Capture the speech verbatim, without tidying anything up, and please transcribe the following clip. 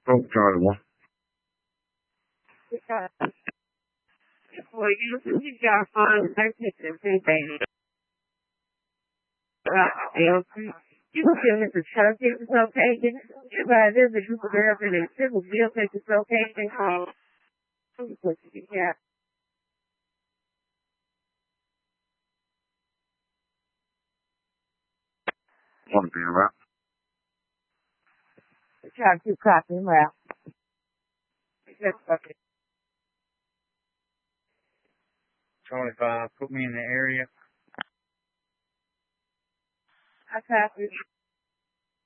Oh, Charlie one. Well, you you got fun techniques and things. You can feel it for church, it's okay. But there's a group of girls in it, it will feel like it's okay. They call yeah. One being around. Try to copy him out. Just fucking. twenty-five, put me in the area. I copy.